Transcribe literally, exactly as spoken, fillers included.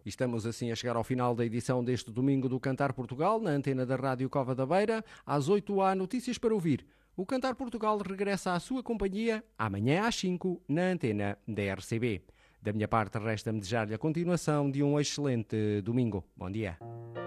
Estamos assim a chegar ao final da edição deste domingo do Cantar Portugal, na antena da Rádio Cova da Beira. Às oito há notícias para ouvir. O Cantar Portugal regressa à sua companhia amanhã às cinco na antena da R C B. Da minha parte, resta-me desejar-lhe a continuação de um excelente domingo. Bom dia.